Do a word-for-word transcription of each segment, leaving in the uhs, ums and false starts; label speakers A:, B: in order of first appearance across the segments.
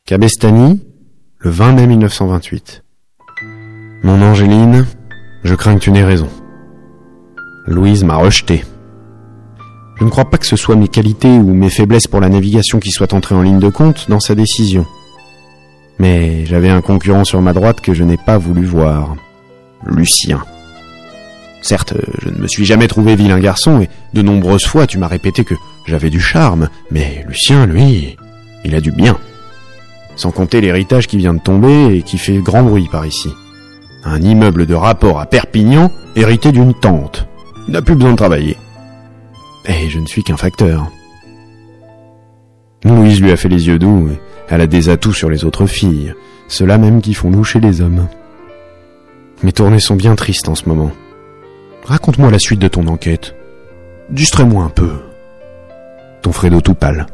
A: Cabestany, le vingt mai mille neuf cent vingt-huit. Mon Angéline, je crains que tu n'aies raison. Louise m'a rejeté. Je ne crois pas que ce soit mes qualités ou mes faiblesses pour la navigation qui soient entrées en ligne de compte dans sa décision. Mais j'avais un concurrent sur ma droite que je n'ai pas voulu voir. Lucien. Certes, je ne me suis jamais trouvé vilain garçon et de nombreuses fois tu m'as répété que j'avais du charme, mais Lucien, lui, il a du bien. Sans compter l'héritage qui vient de tomber et qui fait grand bruit par ici. Un immeuble de rapport à Perpignan hérité d'une tante. Il n'a plus besoin de travailler. Et je ne suis qu'un facteur. Louise lui a fait les yeux doux et elle a des atouts sur les autres filles, ceux-là même qui font loucher les hommes. Mes tournées sont bien tristes en ce moment. Raconte-moi la suite de ton enquête. Distrais-moi un peu. Ton Fredo tout pâle.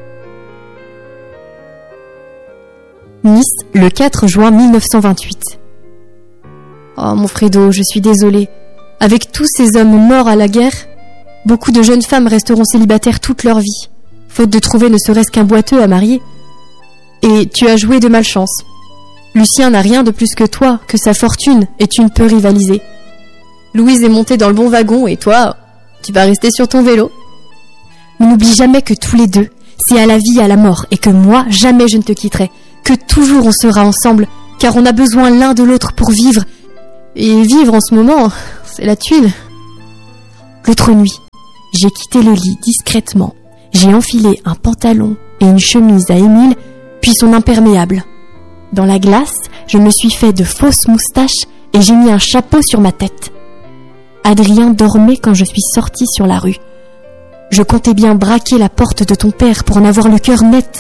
B: Nice, le quatre juin mille neuf cent vingt-huit. Oh mon Fredo, je suis désolée. Avec tous ces hommes morts à la guerre, beaucoup de jeunes femmes resteront célibataires toute leur vie, faute de trouver ne serait-ce qu'un boiteux à marier. Et tu as joué de malchance. Lucien n'a rien de plus que toi, que sa fortune, et tu ne peux rivaliser. Louise est montée dans le bon wagon et toi, tu vas rester sur ton vélo. Mais n'oublie jamais que tous les deux, c'est à la vie et à la mort, et que moi, jamais je ne te quitterai, que toujours on sera ensemble, car on a besoin l'un de l'autre pour vivre. Et vivre en ce moment, c'est la tuile. L'autre nuit, j'ai quitté le lit discrètement. J'ai enfilé un pantalon et une chemise à Émile, puis son imperméable. Dans la glace, je me suis fait de fausses moustaches et j'ai mis un chapeau sur ma tête. Adrien dormait quand je suis sortie sur la rue. Je comptais bien braquer la porte de ton père pour en avoir le cœur net.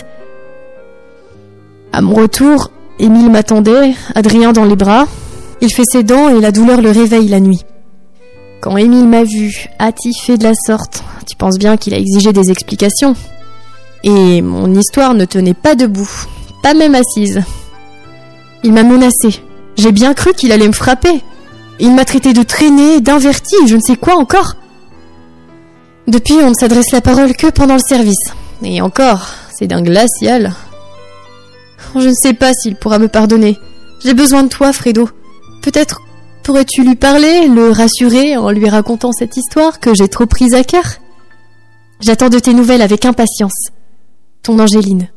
B: À mon retour, Émile m'attendait, Adrien dans les bras. Il fait ses dents et la douleur le réveille la nuit. Quand Émile m'a vu attifé de la sorte, tu penses bien qu'il a exigé des explications. Et mon histoire ne tenait pas debout, pas même assise. Il m'a menacé. J'ai bien cru qu'il allait me frapper. Il m'a traité de traînée, d'inverti, je ne sais quoi encore. Depuis, on ne s'adresse la parole que pendant le service. Et encore, c'est d'un glacial. Je ne sais pas s'il pourra me pardonner. J'ai besoin de toi, Fredo. Peut-être pourrais-tu lui parler, le rassurer en lui racontant cette histoire que j'ai trop prise à cœur. J'attends de tes nouvelles avec impatience. Ton Angéline.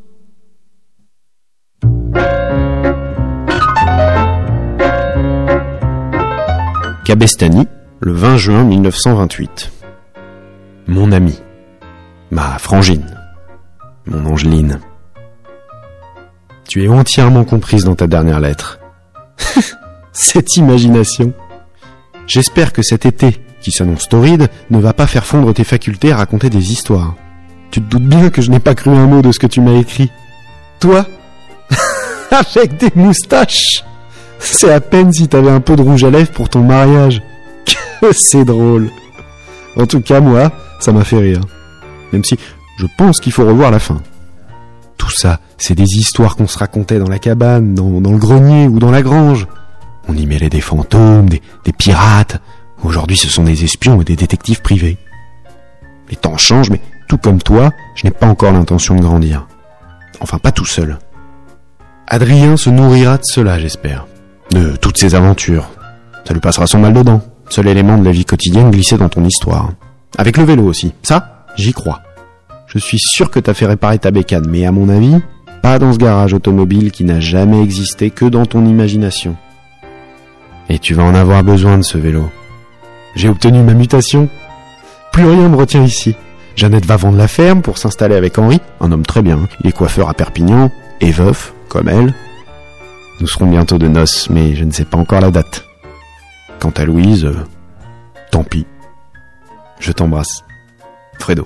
A: Cabestany, le vingt juin mille neuf cent vingt-huit. Mon ami, ma frangine, mon Angéline. Tu es entièrement comprise dans ta dernière lettre. Cette imagination. J'espère que cet été, qui s'annonce torride, ne va pas faire fondre tes facultés à raconter des histoires. Tu te doutes bien que je n'ai pas cru un mot de ce que tu m'as écrit. Toi, avec des moustaches. C'est à peine si t'avais un peu de rouge à lèvres pour ton mariage. Que c'est drôle. En tout cas, moi, ça m'a fait rire. Même si je pense qu'il faut revoir la fin. Tout ça, c'est des histoires qu'on se racontait dans la cabane, dans, dans le grenier ou dans la grange. On y mêlait des fantômes, des, des pirates. Aujourd'hui, ce sont des espions et des détectives privés. Les temps changent, mais tout comme toi, je n'ai pas encore l'intention de grandir. Enfin, pas tout seul. Adrien se nourrira de cela, j'espère. De toutes ces aventures. Ça lui passera son mal dedans. Seul élément de la vie quotidienne glissé dans ton histoire. Avec le vélo aussi. Ça, j'y crois. Je suis sûr que t'as fait réparer ta bécane, mais à mon avis, pas dans ce garage automobile qui n'a jamais existé que dans ton imagination. Et tu vas en avoir besoin de ce vélo. J'ai obtenu ma mutation. Plus rien me retient ici. Jeannette va vendre la ferme pour s'installer avec Henri, un homme très bien. Il est coiffeur à Perpignan, et veuf, comme elle. Nous serons bientôt de noces, mais je ne sais pas encore la date. Quant à Louise, euh, tant pis. Je t'embrasse. Fredo.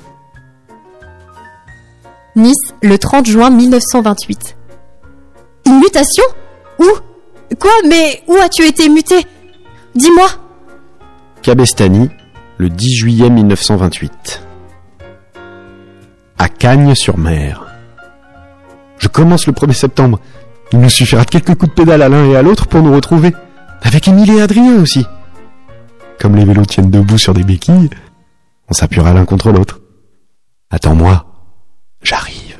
B: Nice, le trente juin mille neuf cent vingt-huit. Une mutation ? Où ? Quoi ? Mais où as-tu été muté ? Dis-moi.
A: Cabestany, le dix juillet mille neuf cent vingt-huit. À Cagnes-sur-Mer. Je commence le premier septembre. Il nous suffira de quelques coups de pédale à l'un et à l'autre pour nous retrouver. Avec Émile et Adrien aussi. Comme les vélos tiennent debout sur des béquilles, on s'appuiera l'un contre l'autre. Attends-moi, j'arrive.